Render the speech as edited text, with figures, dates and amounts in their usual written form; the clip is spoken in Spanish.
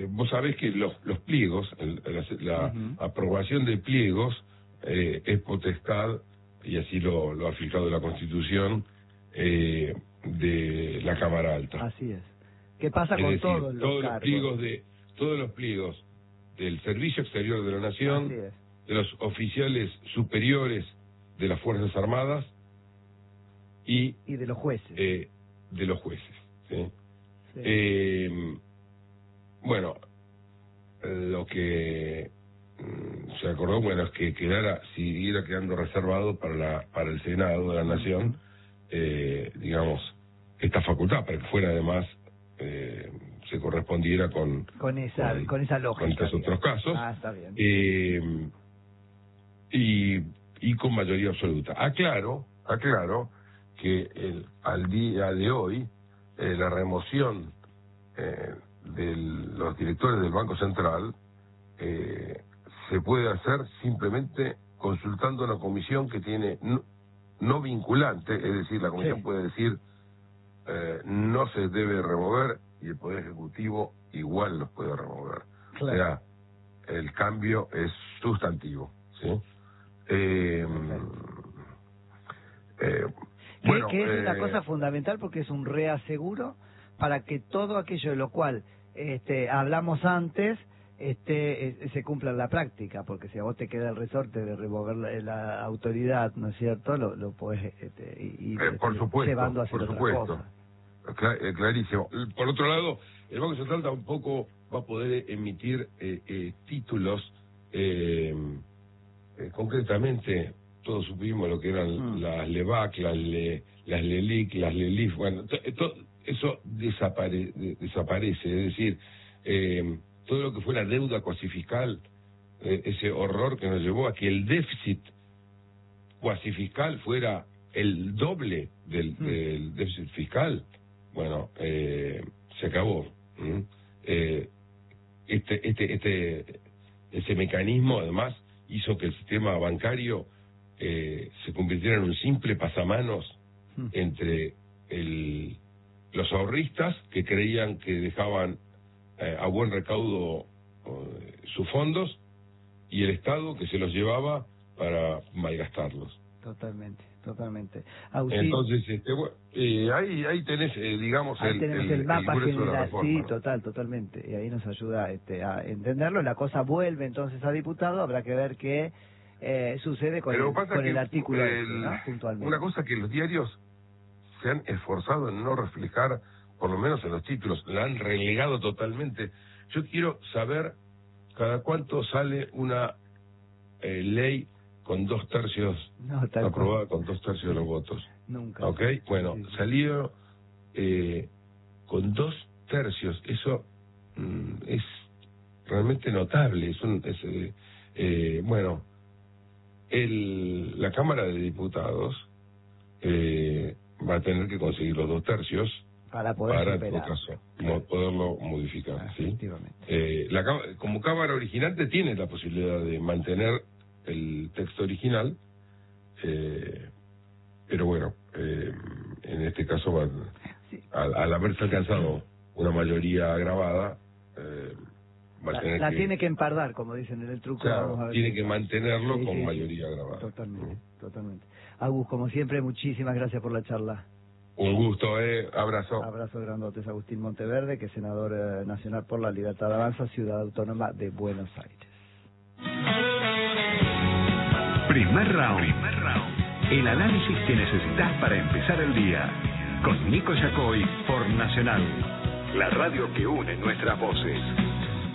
vos sabés que los pliegos, la aprobación de pliegos es potestad, y así lo ha fijado la Constitución, de la Cámara Alta. Así es. ¿Qué pasa con todos los cargos? Todos los pliegos del Servicio Exterior de la Nación, de los oficiales superiores de las Fuerzas Armadas y de los jueces. De los jueces, ¿sí? Sí. Bueno, lo que se acordó, bueno, es que siguiera quedando reservado para el Senado de la Nación, digamos, esta facultad, para que fuera además se correspondiera con esa lógica, con estos otros casos. Está bien. Y con mayoría absoluta. Aclaro que al día de hoy la remoción de los directores del Banco Central se puede hacer simplemente consultando una comisión que tiene no vinculante, es decir, la comisión puede decir no se debe remover, y el Poder Ejecutivo igual los puede remover. Claro. O sea, el cambio es sustantivo, ¿sí? Bueno, que es una cosa fundamental, porque es un reaseguro para que todo aquello de lo cual hablamos antes se cumpla en la práctica, porque si a vos te queda el resorte de revocar la autoridad, ¿no es cierto?, lo podés ir llevando a hacer otra cosa. Clarísimo. Por otro lado, el Banco Central tampoco va a poder emitir títulos, concretamente, todos supimos lo que eran las LEVAC, las LELIC, las LELIF, bueno, eso desaparece, es decir, todo lo que fue la deuda cuasi fiscal, ese horror que nos llevó a que el déficit cuasi fiscal fuera el doble del déficit fiscal, bueno, se acabó. Ese mecanismo además hizo que el sistema bancario se convirtiera en un simple pasamanos entre los ahorristas, que creían que dejaban a buen recaudo sus fondos, y el Estado, que se los llevaba para malgastarlos. Totalmente. Agustín, entonces, ahí tenés, digamos, el mapa general, sí, ¿no? Totalmente, y ahí nos ayuda a entenderlo. La cosa vuelve entonces a diputado, habrá que ver qué sucede con el artículo ¿no? Puntualmente. Una cosa que los diarios se han esforzado en no reflejar, por lo menos en los títulos, la han relegado totalmente. Yo quiero saber cada cuánto sale una ley con 2/3 aprobada, con 2/3 de los votos. Nunca. ¿Ok? Bueno, salió con 2/3. Eso es realmente notable. Bueno, la Cámara de Diputados va a tener que conseguir los 2/3 para poder en todo caso poderlo modificar. ¿Sí? Como Cámara originante tiene la posibilidad de mantener el texto original, pero bueno, en este caso al haberse alcanzado una mayoría agravada, va a tener tiene que empardar, como dicen en el truco. Claro, vamos a ver, tiene que mantenerlo con mayoría agravada. Totalmente. Agus, como siempre, muchísimas gracias por la charla. Un gusto, abrazo. Abrazo grandotes. Agustín Monteverde, que es senador nacional por la Libertad Avanza, Ciudad Autónoma de Buenos Aires. Primer round. El análisis que necesitas para empezar el día. Con Nico Yacoy por Nacional. La radio que une nuestras voces.